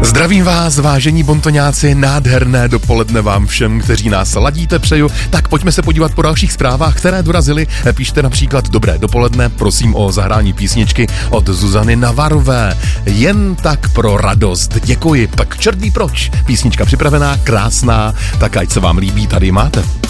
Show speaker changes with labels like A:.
A: Zdravím vás, vážení bontoňáci, nádherné dopoledne vám všem, kteří nás ladíte, přeju. Tak pojďme se podívat po dalších zprávách, které dorazily. Píšte například dobré dopoledne, prosím o zahrání písničky od Zuzany Navarové. Jen tak pro radost, děkuji. Tak čert ví proč. Písnička připravená, krásná, tak ať se vám líbí, tady máte.